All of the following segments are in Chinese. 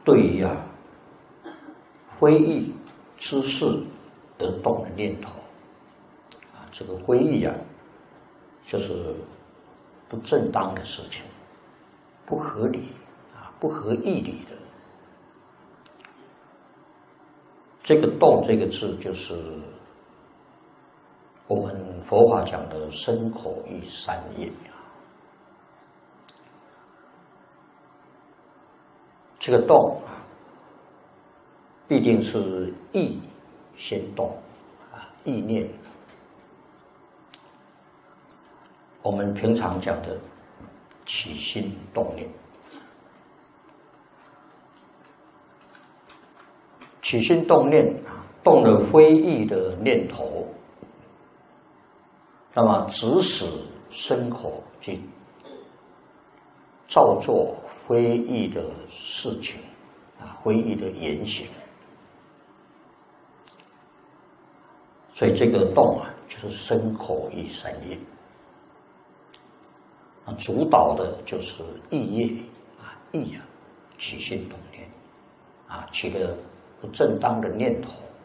对于非义之事而动的念头这个非义就是不正当的事情，不合理不合义理的。这个动这个字，就是我们佛法讲的身口意三业这个动必定是意先动意念。我们平常讲的起心动念，起心动念动了非义的念头，那么指使身口去造作非义的事情非义的言行。所以这个动就是身口意三业。主导的就是意业意起心动念起了不正当的念头，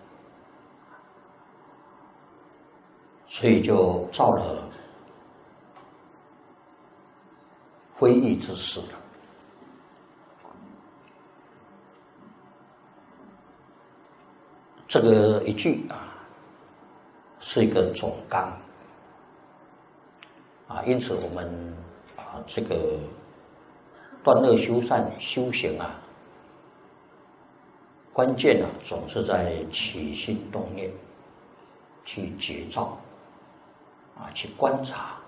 所以就造了非义之事了。这个一句是一个总纲因此我们这个断恶修善修行关键总是在起心动念，去觉照去观察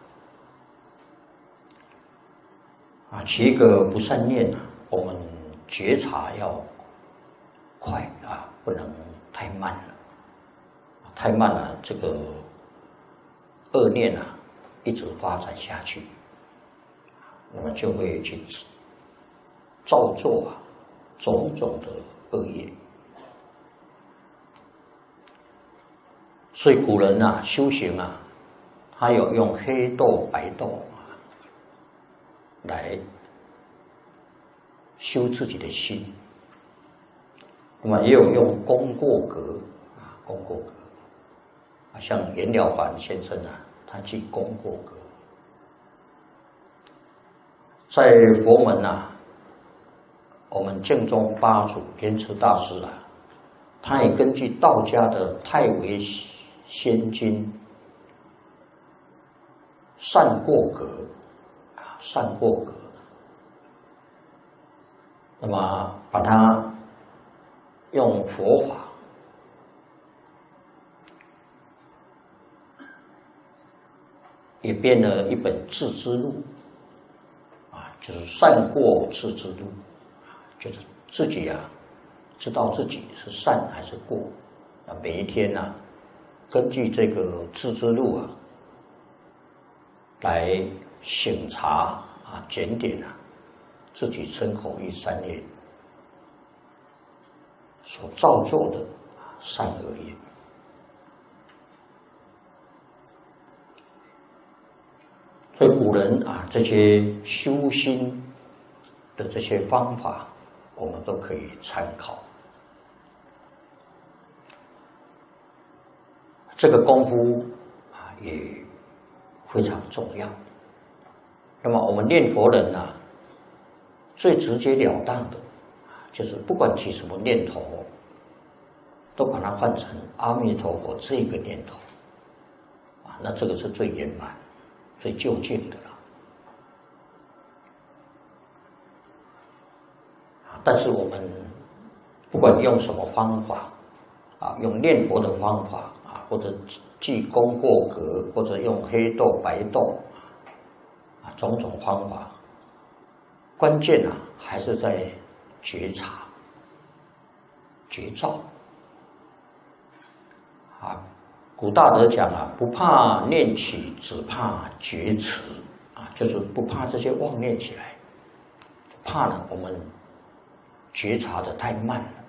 起一个不善念我们觉察要快不能太慢了，太慢了这个恶念一直发展下去，那么就会去造作种种的恶业。所以古人修行他有用黑豆白豆来修自己的心，那么也有用功过格功过格像颜了凡先生他去功过格。在佛门我们净宗八祖莲池大师他也根据道家的太微仙经善过格善过格，那么把它用佛法也编了一本自知录就是善过自知录就是自己知道自己是善还是过每一天根据这个自知录来省察检点自己身口意三业所造作的善恶业。所以古人这些修心的这些方法我们都可以参考。这个功夫也非常重要。那么我们念佛人最直截了当的就是不管起什么念头都把它换成阿弥陀佛这个念头那这个是最圆满最究竟的了。但是我们不管用什么方法用念佛的方法或者记功过格，或者用黑豆白豆种种方法，关键还是在觉察觉照古大德讲不怕念起，只怕觉迟就是不怕这些妄念起来，怕我们觉察的太慢了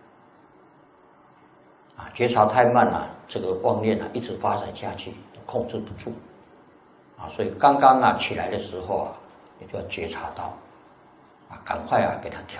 觉察太慢了这个妄念一直发展下去，控制不住所以刚刚起来的时候你就要觉察到赶快给它调